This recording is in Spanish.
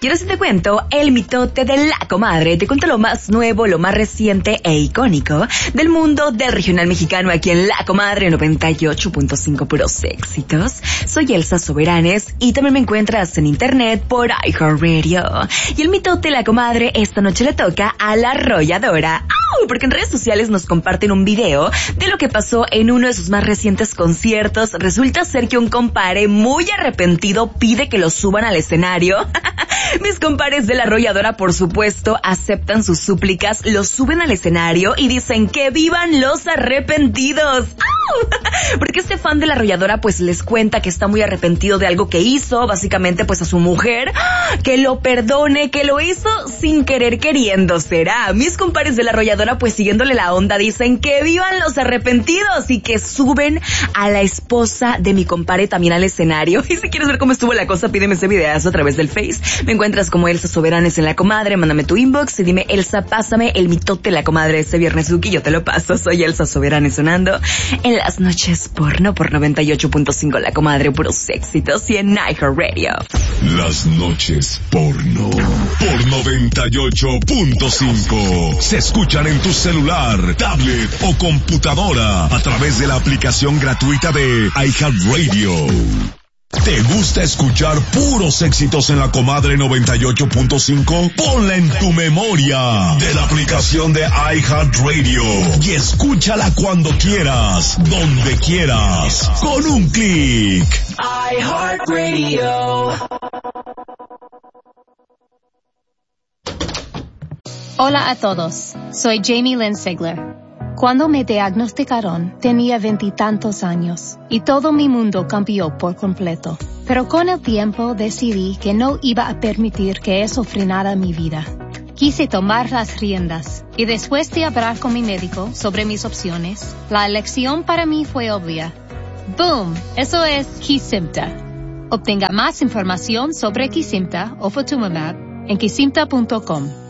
Y ahora sí te cuento el mitote de la comadre. Te cuento lo más nuevo, lo más reciente e icónico del mundo del regional mexicano aquí en La Comadre 98.5 puros éxitos. Soy Elsa Soberanes y también me encuentras en internet por iHeartRadio. Y el mitote de la comadre esta noche le toca a la arrolladora. ¡Au! Porque en redes sociales nos comparten un video de lo que pasó en uno de sus más recientes conciertos. Resulta ser que un compadre muy arrepentido pide que lo suban al escenario. Mis compares de la arrolladora, por supuesto, aceptan sus súplicas, los suben al escenario y dicen que vivan los arrepentidos. ¡Au! Porque este fan de la arrolladora pues les cuenta que está muy arrepentido de algo que hizo, básicamente pues a su mujer, que lo perdone, que lo hizo sin querer queriendo, será. Mis compares de la arrolladora pues siguiéndole la onda dicen que vivan los arrepentidos y que suben a la esposa de mi compadre también al escenario. Y si quieres ver cómo estuvo la cosa, pídeme ese videazo a través del Face. Me encuentras como Elsa Soberanes en La Comadre, mándame tu inbox y dime, Elsa, pásame el mitote de la comadre este viernes, y yo te lo paso. Soy Elsa Soberanes sonando en las noches porno por 98.5 La Comadre, puros éxitos y en iHeartRadio. Las noches porno por 98.5 se escuchan en tu celular, tablet o computadora a través de la aplicación gratuita de iHeartRadio. ¿Te gusta escuchar puros éxitos en La Comadre 98.5? Ponla en tu memoria de la aplicación de iHeartRadio y escúchala cuando quieras, donde quieras, con un clic. iHeartRadio. Hola a todos, soy Jamie Lynn Sigler. Cuando me diagnosticaron, tenía 20 y tantos años y todo mi mundo cambió por completo. Pero con el tiempo decidí que no iba a permitir que eso frenara mi vida. Quise tomar las riendas y después de hablar con mi médico sobre mis opciones, la elección para mí fue obvia. ¡Boom! Eso es Kesimpta. Obtenga más información sobre Kesimpta o Ofatumumab en kesimpta.com.